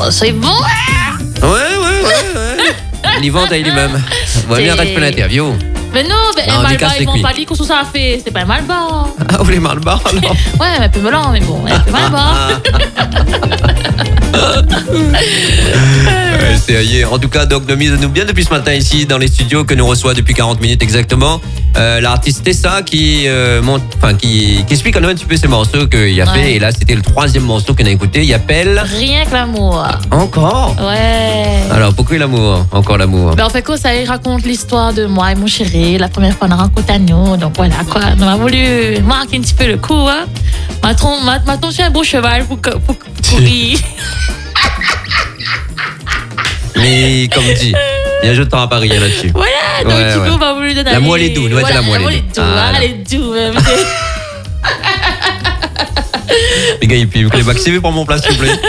c'est bon. Ouais. L'Yvan taille lui-même. Voilà, bien arrête de l'interview. Mais non, ils m'ont pas dit qu'on ça a fait. C'est pas mal bas. Ah, vous les mal bas alors? Ouais, un peu melon, mais bon, un peu mal bas. C'est en tout cas, donc, nous bien depuis ce matin ici dans les studios que nous reçoit depuis 40 minutes exactement. L'artiste Tessa qui explique quand même un petit peu ses morceaux qu'il a fait. Et là, c'était le 3e morceau qu'on a écouté. Il appelle Rien que l'amour. Encore? Ouais. Alors, pourquoi l'amour? Encore l'amour? En fait, quoi, ça il raconte l'histoire de moi et mon chéri. La première fois, on a rencontré à nous. Donc voilà, quoi. On a voulu marquer un petit peu le coup, hein. M'a tonché un beau cheval pour y... Mais comme dit, bien je t'en à Paris là-dessus. Voilà, donc du coup, on m'a voulu donner. L'amour est doux, nous la moelle est doux. Elle est doux, même. Les gars, il peut les vacciner pour mon place, s'il vous plaît.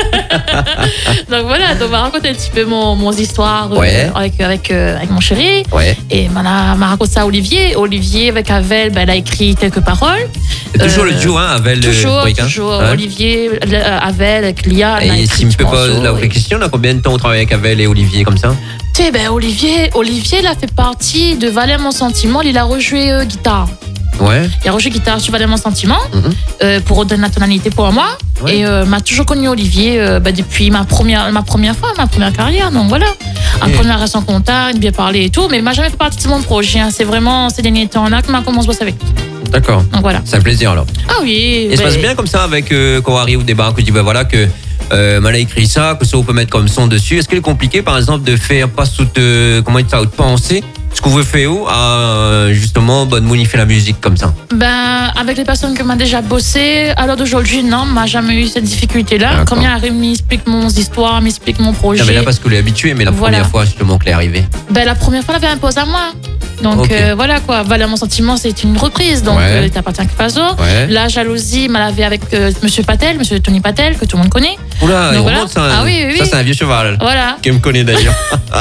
Donc voilà, donc on m'a raconté un petit peu mon histoire avec mon chéri. Ouais. Et m'a raconté ça à Olivier. Olivier, avec Avel, elle a écrit quelques paroles. C'est toujours le duo, hein, Avel. Toujours. Hein? Olivier, Avel, avec Lia. Et si me peut poser la vraie question, là, combien de temps on travaille avec Avel et Olivier comme ça? Olivier, il a fait partie de Valet Mon Sentiment. Il a rejoué guitare. Ouais. Il a rejoué guitare sur Valet Mon Sentiment pour donner la tonalité pour moi. Ouais. Et m'a toujours connu Olivier depuis ma première carrière. Donc voilà. Après, on reste en contact, bien parler et tout. Mais il m'a jamais fait partie de mon projet. Hein. C'est vraiment ces derniers temps-là que m'a commencé à bosser avec. D'accord. Donc voilà. C'est un plaisir alors. Ah oui. Et ça se passe bien comme ça avec quand on arrive au débat, que tu dis voilà que mal a écrit ça, que ça on peut mettre comme son dessus. Est-ce qu'il est compliqué par exemple de faire pas sous de penser ce qu'on veut faire à justement de modifier la musique comme ça? Avec les personnes que m'a déjà bossé, à l'heure d'aujourd'hui, non, m'a jamais eu cette difficulté-là. Quand il arrive, m'explique mon histoire, m'explique mon projet. Non, mais là parce que l'est habitué, mais la première fois justement qu'elle est arrivée. La première fois, elle avait imposé à moi. Donc voilà quoi, Valet Mon Sentiment, c'est une reprise, donc t'appartiens à Kefazo. La jalousie, m'a lavé avec Monsieur Patel, Monsieur Tony Patel, que tout le monde connaît. Oula, il remonte ça. Ah oui. Ça c'est un vieux cheval. Voilà. Qui me connaît d'ailleurs.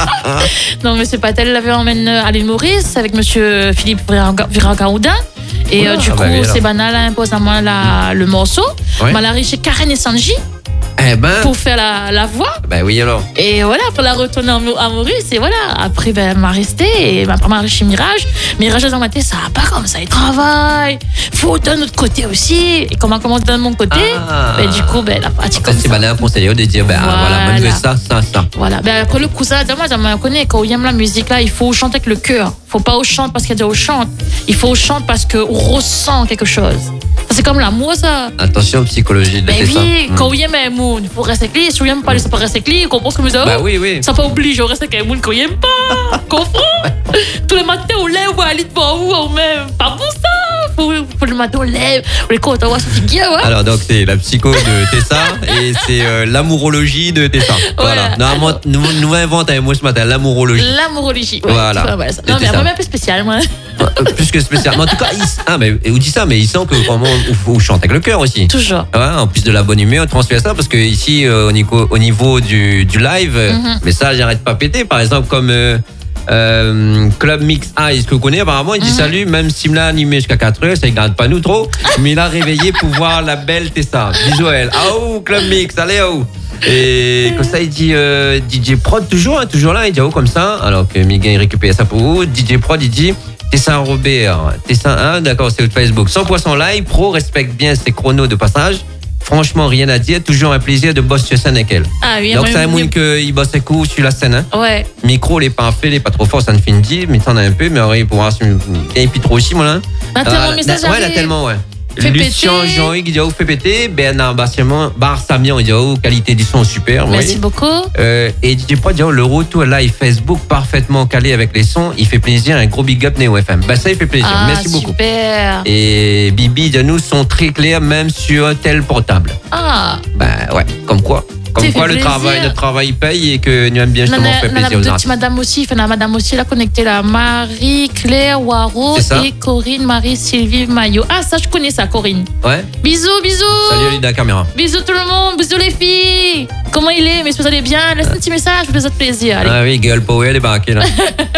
Donc Monsieur Patel l'avait emmène à l'île Maurice avec Monsieur Philippe Viragaouda. Et du coup, c'est banal, impose à moi le morceau. M'a la chez Karen et Sanji. Pour faire la voix. Oui alors. Et voilà, pour la retourner à Maurice. Et voilà, après, elle m'a resté. Et m'a chez Mirage. Mirage, dans ma tête, ça va pas comme ça, il travaille. Faut d'un autre côté aussi. Et comme on commence de mon côté, du coup, la partie comme ça. C'est banal pour de dire, voilà, moi je veux ça. Voilà, après le cousin, moi, je connais, quand on aime la musique, là, il faut chanter avec le cœur. Faut pas au chante parce qu'il y a des au chante. Il faut au chante parce qu'on ressent quelque chose. C'est comme l'amour, ça. Attention, psychologie de ça. Oui, quand on aime un monde, il faut rester avec lui. Si on n'aime pas, ça peut rester avec lui. On comprend ce que vous avez. Oui. Ça peut obliger, on reste avec un monde qu'on n'aime pas. Comprends? Tous les matins, on lève, on va aller devant vous, on même. Pas pour ça. Faut le matin, on lève. On est content, on voit son figure. Alors, donc, c'est la psycho de Tessa et c'est l'amourologie de Tessa. Voilà. Normalement, nous inventons un mot ce matin, l'amourologie. L'amourologie, voilà. Non, mais moi, un peu spécial, moi. Plus que spécial. Mais en tout cas, on dit ça, mais il sent que vraiment, on chante avec le cœur aussi. Toujours. En plus de la bonne humeur, on transfère ça parce que ici, au niveau du live, mais ça, j'arrête pas péter. Par exemple, comme Club Mix Eyes que vous connaissez, apparemment, il dit salut, même s'il l'a animé jusqu'à 4h, ça ne garde pas nous trop, mais il a réveillé pour voir la belle Tessa. Bisous à elle. Club Mix, allez, Et comme ça, il dit DJ Prod, toujours là, il dit comme ça, alors que Miguel il récupère ça pour vous. DJ Prod, il dit Tessin Robert, Tessin 1, d'accord, c'est le Facebook. 100% live, pro, respecte bien ses chronos de passage. Franchement, rien à dire, toujours un plaisir de bosser sur scène avec elle. Donc, c'est un monde qu'il bosse un coup sur la scène. Hein. Ouais. Micro, il n'est pas fait, il n'est pas trop fort, ça ne finit dit, mais t'en as un peu, mais on va pouvoir. Et puis trop aussi, moi là. Là, tellement, ouais. Lucien Jean-Hugues, il dit fait péter. Bernard Barsamian, il dit qualité du son super. Merci beaucoup. Et DJ Prod, le retour live Facebook parfaitement calé avec les sons, il fait plaisir. Un gros big up Néo FM. Ça, il fait plaisir. Merci beaucoup. Super. Et Bibi, de nous, sont très clairs, même sur un tel portable. Ouais, comme quoi. Comme quoi notre travail paye et que nous aimons bien justement faire plaisir aux artistes. Madame aussi, elle a connecté la Marie-Claire Waro et Corinne Marie-Sylvie Maillot. Ça, je connais ça, Corinne. Ouais. Bisous. Salut Lida Caméra. Bisous tout le monde, bisous les filles. Comment il est? Mais si vous allez bien, laisse un petit message pour les autres plaisirs. Allez. Ah oui, Girl Power, elle est barquée là.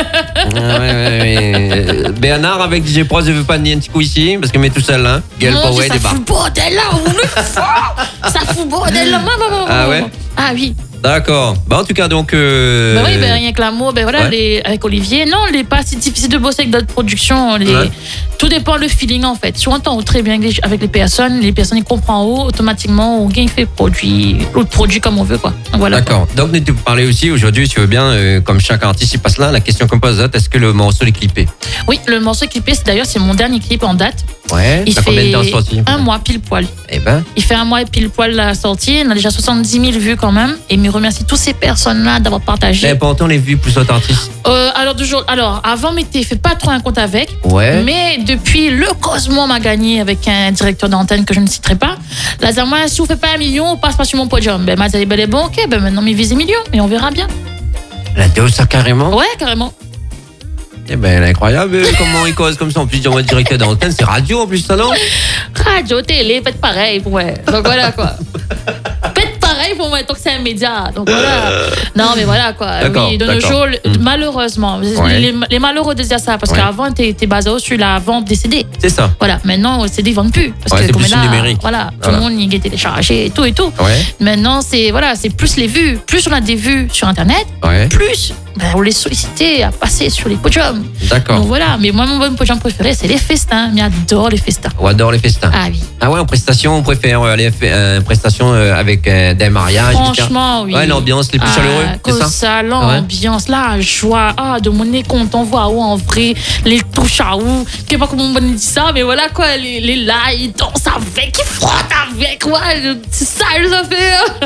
ouais. Bernard avec DJ Pro, je veux pas nier un petit coup ici, parce que met tout seul là. Girl Power, elle est barquée. Ça fout bordel là, ça fout bordel là. Ah ouais? Ah oui. D'accord. En tout cas, donc. Oui, rien que l'amour, voilà, avec Olivier. Non, il n'est pas si difficile de bosser avec d'autres productions. Tout dépend le feeling, en fait. Si on entend très bien avec les personnes ils comprennent automatiquement, on gagne fait l'autre produit comme on veut, quoi. Donc, voilà. D'accord. Donc, nous te parler aussi aujourd'hui, si tu veux bien, comme chaque artiste, il passe là, la question qu'on pose, est-ce que le morceau est clippé? Oui, le morceau est clippé, c'est mon dernier clip en date. Ouais, il fait combien de temps sorti? Un mois pile poil. Il fait un mois pile poil la sortie. On a déjà 70 000 vues quand même. Et me remercie toutes ces personnes-là d'avoir partagé. C'est important les vues plus autres artistes. Alors, avant, m'était fait pas trop un compte avec. Ouais. Mais depuis, le Cosmo m'a gagné avec un directeur d'antenne que je ne citerai pas. Là, moi, si vous ne faites pas 1 million, on passe pas sur mon podium. M'a dit, bon, ok, maintenant, mais visez 1 million. Et on verra bien. Elle a dit ça carrément? Ouais, carrément. Elle est incroyable comment il cause comme ça. En plus, on va directeur d'antenne, c'est radio en plus, ça non? Radio, télé, faites pareil pour moi. Donc voilà quoi. Faites pareil pour moi, tant que c'est un média. Donc voilà. Non, mais voilà quoi. Oui, de nos jours, malheureusement, les malheureux de dire ça, parce qu'avant, t'es basé sur la vente des CD. C'est ça. Voilà, maintenant, les CD ne vendent plus. Parce que c'est plus numérique. Voilà, tout le monde y est téléchargé et tout et tout. Ouais. Maintenant, c'est plus les vues. Plus on a des vues sur Internet, plus on les sollicite à passer sur les podiums. D'accord. Donc voilà, mais moi, mon podium préféré, c'est les festins. J'adore les festins. On adore les festins. Ah oui. Ah ouais, en prestation, on préfère aller en prestation avec des mariages. Franchement, oui. Ouais, l'ambiance, les plus chaleureux. C'est ça, l'ambiance, la joie. De mon nez content, voir en vrai, les touches à où. Je sais pas comment on dit ça, mais voilà quoi, les là, ils dansent avec, ils frottent avec, c'est ça, ils ont fait.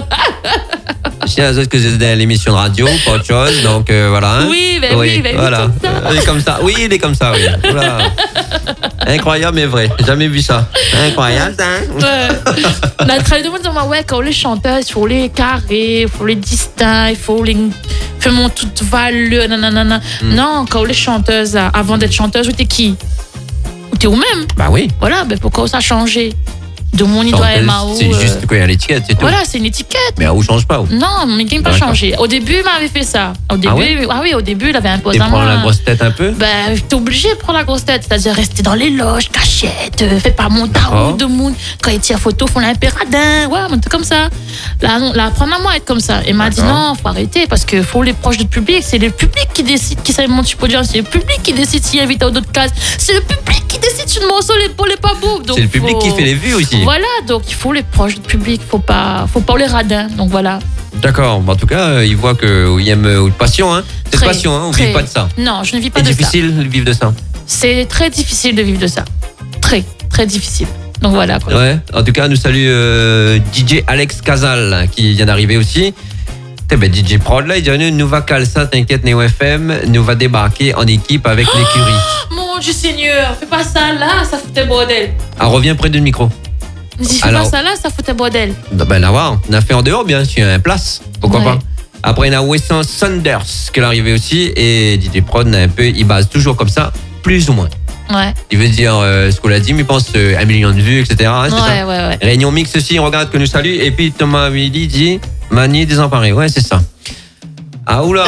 Je tiens à dire que c'est dans l'émission de radio, pas autre chose, donc voilà. Hein. Oui, voilà. Il est comme ça. Oui, il est comme ça, oui. Voilà. Incroyable, mais vrai. J'ai jamais vu ça. Incroyable, ça. La travail de monde dit, quand les chanteurs, il faut les carrés, il faut les distincts, il faut les faire mon toute valeur, nanana. Non, quand les chanteuses, avant d'être chanteuse, t'es qui? T'es où même? Bah oui. Voilà, pourquoi ça a changé? De mon idole MAO. C'est juste quoi, il y a l'étiquette, c'est tout. Voilà, c'est une étiquette. Mais où change pas où? Non, mais il n'a pas changé. Au début, il m'avait fait ça. Au début, au début, il avait imposé à moi. prendre la grosse tête un peu? T'es obligé de prendre la grosse tête. C'est-à-dire rester dans les loges, cachette, fais pas mon tarot de monde. Quand il tire photo, font un peu radin. Ouais, un truc comme ça. Là, apprendre à moi à être comme ça. Et il m'a dit non, faut arrêter parce qu'il faut les proches du public. C'est le public qui décide qui ça monte sur le podium. C'est le public qui décide s'il invite à d'autres cases. C'est le public qui décide si le morceau est pas beau. C'est le public qui fait les vues aussi. Voilà, donc il faut les proches du public. Faut pas les radins. Donc voilà. D'accord. En tout cas, il voit qu'il y a une passion. Hein. C'est une passion, hein. On ne vit pas de ça. Non, je ne vis pas de ça. C'est difficile de vivre de ça. C'est très difficile de vivre de ça. Très, très difficile. Donc voilà. Quoi. Ouais. En tout cas, nous salue DJ Alex Casal qui vient d'arriver aussi. DJ Prod là, il dit nous va caler ça, t'inquiète, Néo FM, nous va débarquer en équipe avec l'écurie. Mon Dieu Seigneur, fais pas ça là, ça fout bordel. Ah, reviens près du micro. Si fais pas ça là, ça fout bordel. Ben là, on a fait en dehors bien sûr, un place, pourquoi pas. Après, il y a Wesson Saunders qui est arrivé aussi et DJ Prod il base toujours comme ça, plus ou moins. Ouais. Il veut dire ce qu'on a dit, mais il pense 1 million de vues, etc. Hein, ouais. Réunion mix aussi, on regarde que nous salue. Et puis Thomas Willy dit Mani désemparé. Ouais, c'est ça. Ah oula.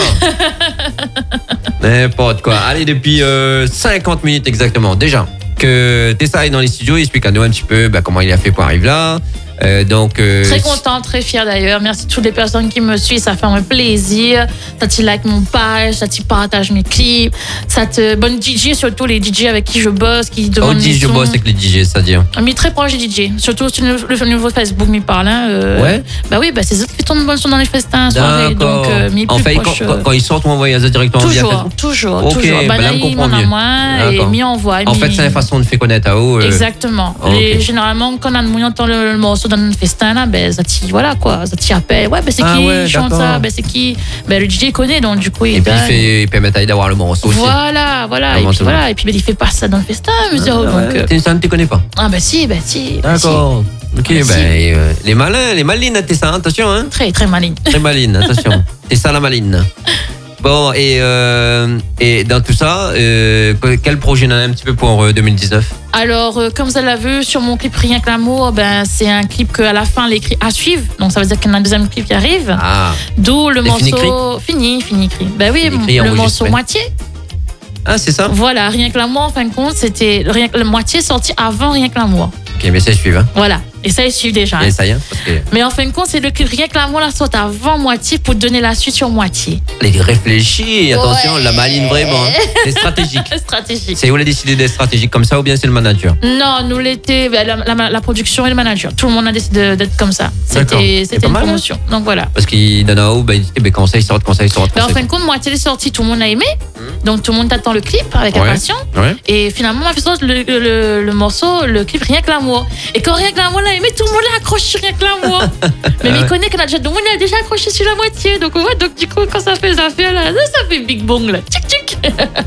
N'importe quoi. Allez, depuis 50 minutes exactement, déjà, que Tessa est dans les studios, il explique à nous un petit peu comment il a fait pour arriver là. Très content, très fier d'ailleurs. Merci à toutes les personnes qui me suivent, ça fait un plaisir. Ça te like mon page, ça te partage mes clips, ça te bonne DJ, surtout les DJ avec qui je bosse, qui demandent mes sons. Je bosse avec les DJ, c'est-à-dire. Mais très proche des DJ, surtout sur le nouveau Facebook, m'y parle. Ouais. Bah oui, c'est eux qui tombent bonnes sont dans les festins, soirées, donc en fait, quand ils sortent, on envoie ça directement via Facebook. Toujours. Okay, là, il m'en a moins et m'y envoie. En fait, c'est une façon de faire connaître à eux. Exactement. Généralement, quand on a entend le morceau dans un festin là, ça t'y appelle. Ouais, c'est qui chante ça, c'est qui. Le DJ connaît, donc du coup il permet d'avoir le morceau aussi. Voilà. Et puis il fait pas ça dans le festin, ça ne te connais pas. Ah si. D'accord. Ok, les malines, t'es ça, attention hein. Très très malines. Très malines, attention. T'es ça la maline. Bon, et dans tout ça, quel projet on a un petit peu pour 2019? Alors, comme vous l'avez vu sur mon clip Rien que l'amour, c'est un clip qu'à la fin, l'écrit à suivre. Donc, ça veut dire qu'il y a un deuxième clip qui arrive. Ah. D'où le morceau... Fini écrit. Oui, le morceau moitié. Ah, c'est ça? Voilà, Rien que l'amour, en fin de compte, c'était la moitié sorti avant Rien que l'amour. Ok, mais c'est suivre. Hein. Voilà. Et ça, ils suivent déjà. Et ça y est, parce que... Mais en fin de compte, c'est le clip rien que l'amour la sorte avant moitié pour donner la suite sur moitié. Les réfléchis, attention, la maline vraiment. Hein. C'est stratégique. Stratégique. C'est où elle a décidé d'être stratégique comme ça ou bien c'est le manager? Non, nous l'été, la production et le manager. Tout le monde a décidé d'être comme ça. C'était une promotion. Donc voilà. Parce qu'il donne un haut, il dit conseil sort. Mais en fin de compte, moitié est sortie, tout le monde a aimé. Donc tout le monde attend le clip avec impatience. Ouais. Et finalement, on a fait le morceau, le clip Rien que l'amour. Et quand Rien que l'amour l'a aimé, tout le monde l'a accroché sur Rien que l'amour. Mais il connaît qu'on a déjà, donc on a déjà accroché sur la moitié. Donc ouais, donc du coup, quand ça fait là, ça fait big bong là. Tchic tchic.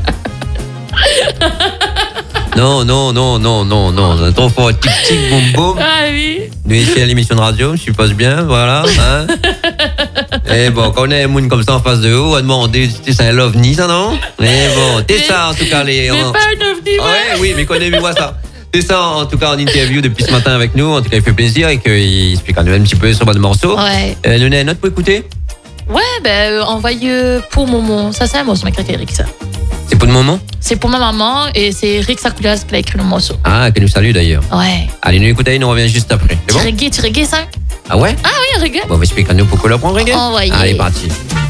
Non, trop fort, tic tic boum boum. Ah oui. Nous ici à l'émission de radio, je suppose bien, voilà. Hein. Et bon, quand on a un monde comme ça en face de vous, on va demander si c'est un ovni, ça non? Mais bon, t'es ça en tout cas les. Mais pas un ovni, ouais. Oui, mais qu'on ait vu moi ça. C'est ça en tout cas en interview depuis ce matin avec nous. En tout cas, il fait plaisir et qu'il explique quand même un petit peu sur le morceau. Ouais. Nous avons une autre pour écouter? Ouais, envoyez pour Momo. Ça, c'est un morceau, avec Eric, ça. C'est pour le moment? C'est pour ma maman et c'est Eric Sakoulas qui a écrit le morceau. Ah, qui nous salue d'ailleurs. Ouais. Allez, nous écoutez, nous revient juste après. C'est bon? Tu reggae, ça? Ah ouais? Ah oui, reggae. Bon, explique-nous pourquoi le prend reggae. Envoyez. Allez, parti.